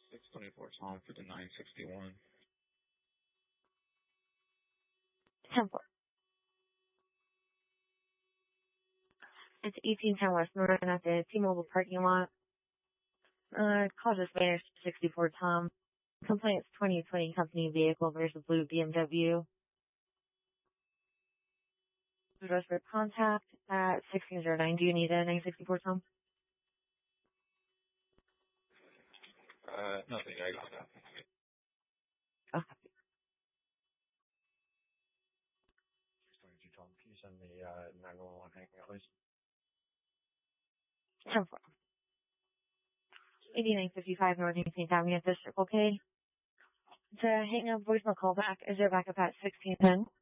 624 Tom for the 961. 10-4. It's 1810 West Northern at the T-Mobile parking lot. Call just vanished 64 Tom. Complaints 2020 company vehicle versus blue BMW. Address for contact at 1609. Do you need a 964 Tom? Nothing, I got that. Okay. 622 Tom, can you send the 911 hanging out, please? 10-4. 8955 North St. Avenue at District, okay? To hang up voicemail call back, is there backup at 1610?